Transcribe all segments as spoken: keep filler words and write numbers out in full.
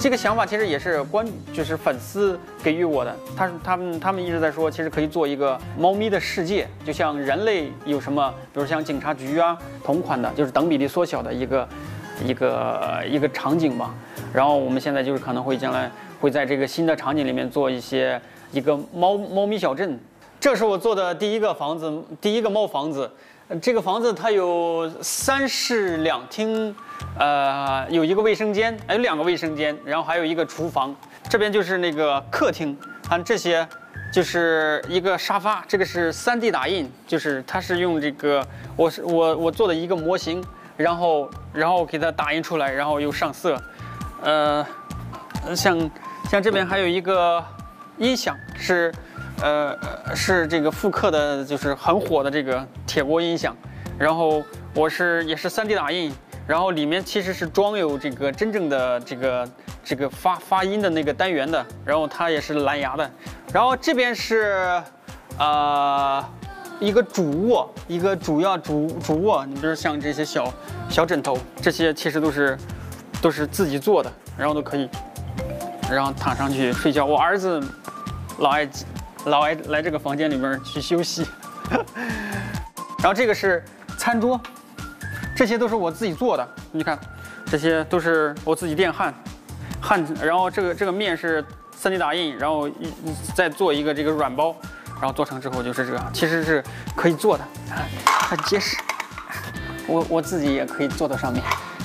这个想法其实也是观，就是粉丝给予我的。他他们他们一直在说，其实可以做一个猫咪的世界，就像人类有什么，比如像警察局啊，同款的，就是等比例缩小的一个一个一个场景吧。然后我们现在就是可能会将来会在这个新的场景里面做一些一个猫猫咪小镇。这是我做的第一个房子，第一个猫房子。这个房子它有三室两厅，呃，有一个卫生间，有两个卫生间，然后还有一个厨房。这边就是那个客厅，看这些，就是一个沙发，这个是 三 D 打印，就是它是用这个，我是我我做的一个模型，然后然后给它打印出来，然后又上色，呃，像像这边还有一个音响是。呃，是这个复刻的，就是很火的这个铁锅音响，然后我是也是 三 D 打印，然后里面其实是装有这个真正的这个这个发发音的那个单元的，然后它也是蓝牙的，然后这边是呃一个主卧，一个主要主主卧，你比如像这些小小枕头，这些其实都是都是自己做的，然后都可以，然后躺上去睡觉。我儿子老爱。老爱来这个房间里面去休息，然后这个是餐桌，这些都是我自己做的。你看，这些都是我自己电焊，焊，然后这个这个面是 三 D 打印，然后再做一个这个软包，然后做成之后就是这个，其实是可以做的，很结实。我我自己也可以坐到上面，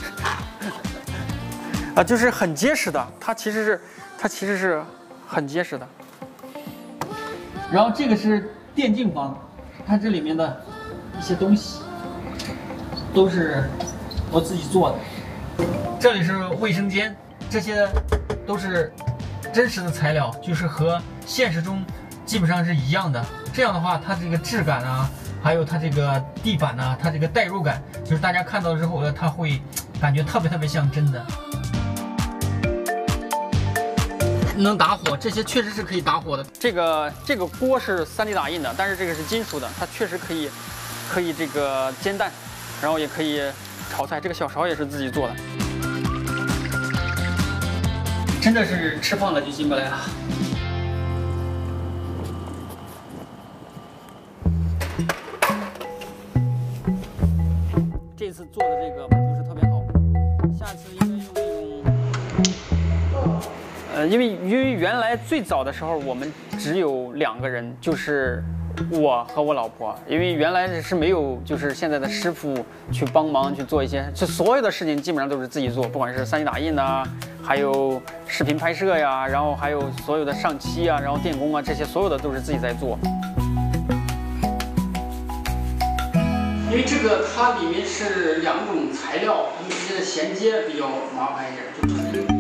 啊，就是很结实的，它其实是它其实是很结实的。然后这个是电竞房，它这里面的一些东西都是我自己做的。这里是卫生间，这些都是真实的材料，就是和现实中基本上是一样的。这样的话，它这个质感啊，还有它这个地板啊，它这个代入感，就是大家看到之后呢，它会感觉特别特别像真的。能打火，这些确实是可以打火的。这个这个锅是 三 D 打印的，但是这个是金属的，它确实可以可以这个煎蛋，然后也可以炒菜。这个小勺也是自己做的，真的是吃胖了就进不来了。这次做的这个不是特别好，下次应该用那种。呃，因为因为原来最早的时候我们只有两个人，就是我和我老婆，因为原来是没有就是现在的师傅去帮忙去做一些，这所有的事情基本上都是自己做，不管是 三 D 打印呐，还有视频拍摄呀，然后还有所有的上漆啊，然后电工啊，这些所有的都是自己在做。因为这个它里面是两种材料，它们之间的衔接比较麻烦一点，就